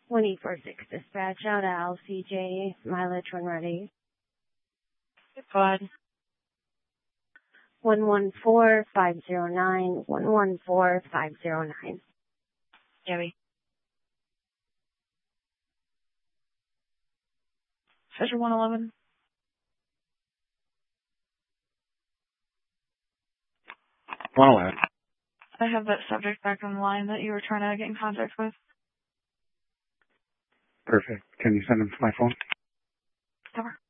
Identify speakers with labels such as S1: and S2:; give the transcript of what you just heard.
S1: 24-6 dispatch out of LCJ, mileage when ready.
S2: Go ahead.
S1: 114509, 114509.
S2: Gabby. Fisher 111. I have that subject back on the line that you were trying to get in contact with.
S3: Perfect. Can you send him to my phone?
S2: Over.